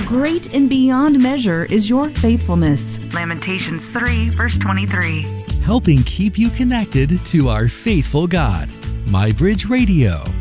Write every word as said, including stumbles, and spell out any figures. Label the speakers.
Speaker 1: great and beyond measure is your faithfulness. Lamentations three, verse twenty-three.
Speaker 2: Helping keep you connected to our faithful God. MyBridge Radio.